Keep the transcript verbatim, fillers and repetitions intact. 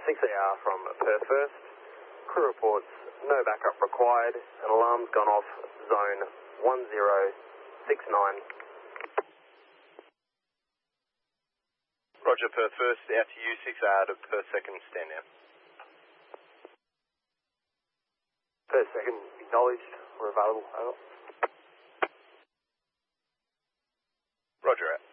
six A R from Perth First. Crew reports no backup required and alarm's gone off zone one zero six nine. Roger, Perth First, out to you, six A R to Perth Second, stand down. Perth Second, acknowledged, we're available, over. Roger, out.